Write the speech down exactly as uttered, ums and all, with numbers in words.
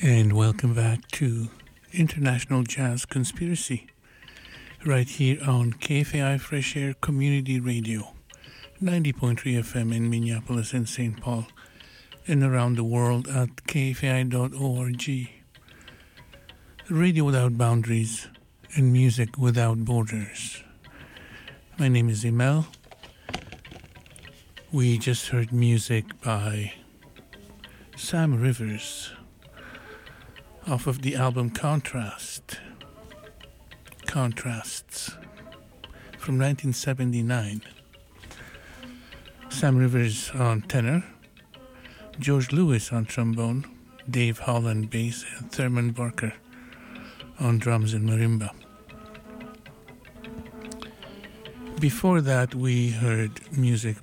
And welcome back to International Jazz Conspiracy, right here on K F A I Fresh Air Community Radio, ninety point three F M in Minneapolis and Saint Paul, and around the world at K F A I dot org. Radio without boundaries and music without borders. My name is Emel. We just heard music by Sam Rivers off of the album Contrast, Contrasts, from nineteen seventy-nine. Sam Rivers on tenor, George Lewis on trombone, Dave Holland bass, and Thurman Barker on drums and marimba. Before that, we heard music